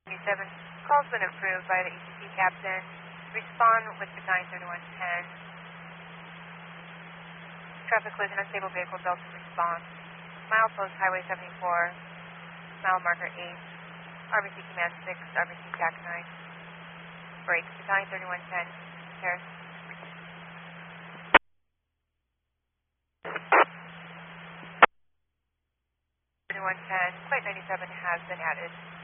97. Call's been approved by the ECC captain. Respond with the 93110. Traffic collision, unstable vehicle, Delta response. Milepost Highway 74, mile marker 8. RBC Command 6, RBC TAC 9. Break, battalion 3110. Paris. 3110, Flight 97 has been added.